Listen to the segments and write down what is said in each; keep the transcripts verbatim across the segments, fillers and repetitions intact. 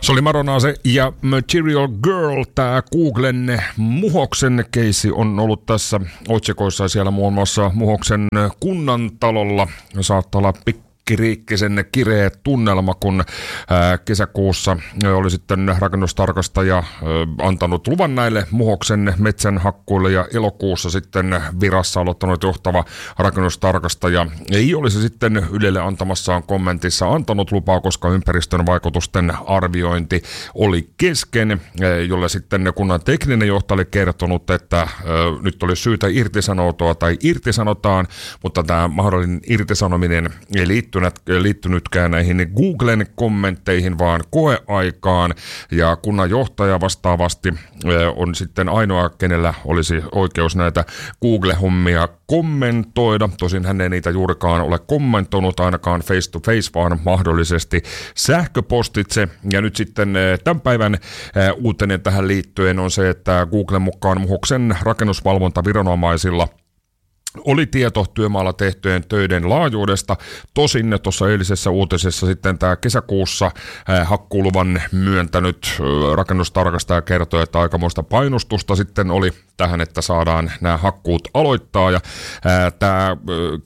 Se oli Madonnase ja Material Girl. Tämä Googlen Muhoksen keissi on ollut tässä otsikoissa siellä muun muassa Muhoksen kunnantalolla. Saattaa olla pikku riikkisen kireä tunnelma, kun ää, kesäkuussa oli sitten rakennustarkastaja ää, antanut luvan näille Muhoksen metsänhakkuille ja elokuussa sitten virassa aloittanut johtava rakennustarkastaja ei olisi sitten Ylelle antamassaan kommentissa antanut lupaa, koska ympäristön vaikutusten arviointi oli kesken, ää, jolle sitten kunnan tekninen johtaja oli kertonut, että ää, nyt olisi syytä irtisanoutua tai irtisanotaan, mutta tämä mahdollinen irtisanominen ei liittynyt liittynytkään näihin Googlen kommentteihin, vaan koeaikaan, ja kunnan johtaja vastaavasti on sitten ainoa, kenellä olisi oikeus näitä Google-hommia kommentoida. Tosin hän ei niitä juurikaan ole kommentoinut, ainakaan face to face, vaan mahdollisesti sähköpostitse. Ja nyt sitten tämän päivän uutinen tähän liittyen on se, että Googlen mukaan Muhoksen rakennusvalvontaviranomaisilla oli tieto työmaalla tehtyjen töiden laajuudesta. Tosin tuossa eilisessä uutisessa sitten tämä kesäkuussa hakkuuluvan myöntänyt rakennustarkastaja kertoi, että aikamoista painostusta sitten oli tähän, että saadaan nämä hakkuut aloittaa. Ja tämä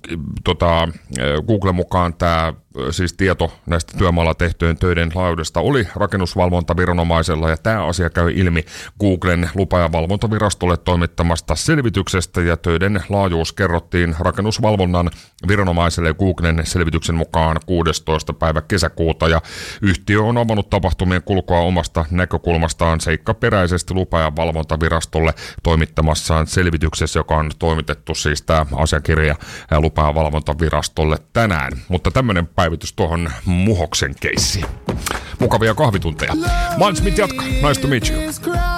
tota, Googlen mukaan tämä siis tieto näistä työmaalla tehtyjen töiden laajuudesta oli rakennusvalvontaviranomaisella, ja tämä asia käy ilmi Googlen lupa- ja valvontavirastolle toimittamasta selvityksestä, ja töiden laajuus kerrottiin rakennusvalvonnan viranomaiselle Googlen selvityksen mukaan kuudestoista päivä kesäkuuta, ja yhtiö on avannut tapahtumien kulkua omasta näkökulmastaan seikkaperäisesti lupa- ja valvontavirastolle toimittamassaan selvityksessä, joka on toimitettu siis tämä asiakirja lupa- ja valvontavirastolle tänään. Mutta tämmöinen päivitys tuohon Muhoksen keissiin. Mukavia kahvitunteja. Miles Smith jatkaa. Nice to meet you.